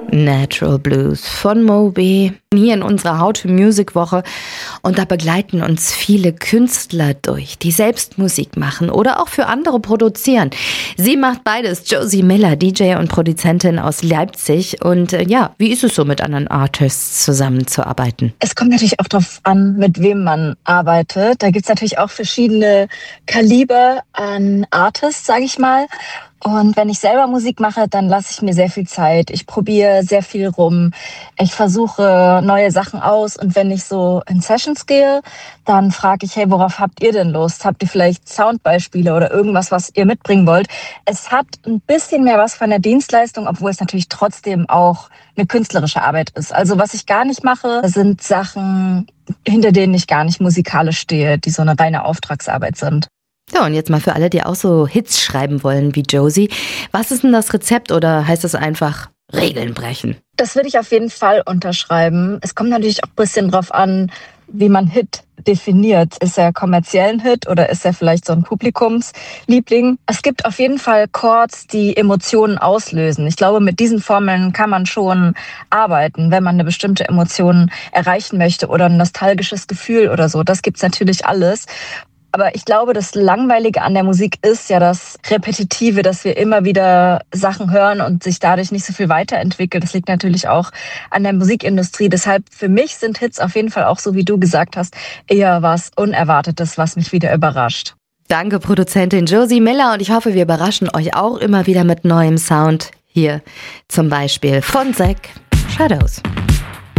Natural Blues von Moby hier in unserer How to Music Woche, und da begleiten uns viele Künstler durch, die selbst Musik machen oder auch für andere produzieren. Sie macht beides. Josie Miller, DJ und Produzentin aus Leipzig. Und wie ist es so, mit anderen Artists zusammenzuarbeiten? Es kommt natürlich auch darauf an, mit wem man arbeitet. Da gibt es natürlich auch verschiedene Kaliber an Artists, sage ich mal. Und wenn ich selber Musik mache, dann lasse ich mir sehr viel Zeit. Ich probiere sehr viel rum. Ich versuche neue Sachen aus. Und wenn ich so in Sessions gehe, dann frage ich, hey, worauf habt ihr denn Lust? Habt ihr vielleicht Soundbeispiele oder irgendwas, was ihr mitbringen wollt? Es hat ein bisschen mehr was von der Dienstleistung, obwohl es natürlich trotzdem auch eine künstlerische Arbeit ist. Also was ich gar nicht mache, sind Sachen, hinter denen ich gar nicht musikalisch stehe, die so eine reine Auftragsarbeit sind. Ja, und jetzt mal für alle, die auch so Hits schreiben wollen wie Josie. Was ist denn das Rezept, oder heißt es einfach Regeln brechen? Das würde ich auf jeden Fall unterschreiben. Es kommt natürlich auch ein bisschen drauf an, wie man Hit definiert. Ist er kommerziell ein Hit oder ist er vielleicht so ein Publikumsliebling? Es gibt auf jeden Fall Chords, die Emotionen auslösen. Ich glaube, mit diesen Formeln kann man schon arbeiten, wenn man eine bestimmte Emotion erreichen möchte oder ein nostalgisches Gefühl oder so. Das gibt's natürlich alles. Aber ich glaube, das Langweilige an der Musik ist ja das Repetitive, dass wir immer wieder Sachen hören und sich dadurch nicht so viel weiterentwickelt. Das liegt natürlich auch an der Musikindustrie. Deshalb für mich sind Hits auf jeden Fall auch, so wie du gesagt hast, eher was Unerwartetes, was mich wieder überrascht. Danke, Produzentin Josie Miller, und ich hoffe, wir überraschen euch auch immer wieder mit neuem Sound. Hier zum Beispiel von Zack, Shadows.